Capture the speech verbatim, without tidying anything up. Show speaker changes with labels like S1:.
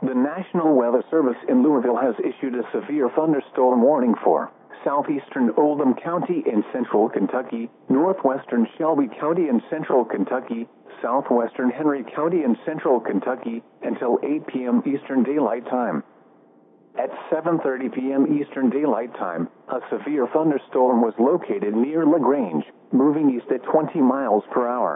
S1: The National Weather Service in Louisville has issued a severe thunderstorm warning for southeastern Oldham County in central Kentucky, northwestern Shelby County in central Kentucky, southwestern Henry County in central Kentucky, until eight p m Eastern Daylight Time. At seven thirty p m Eastern Daylight Time, a severe thunderstorm was located near LaGrange, moving east at twenty miles per hour.